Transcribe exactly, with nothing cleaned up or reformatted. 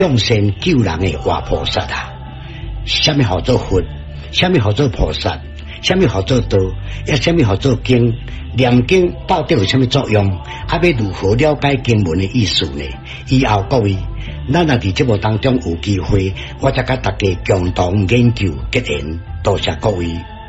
用善救人的活菩萨啊！什么好做佛？什么好做菩萨？什么好做道？也什么好做经？念经到底有什么作用？啊，要如何了解经文的意思呢？以后各位，咱若伫节目当中有机会，我再甲大家共同研究结缘。多谢各位。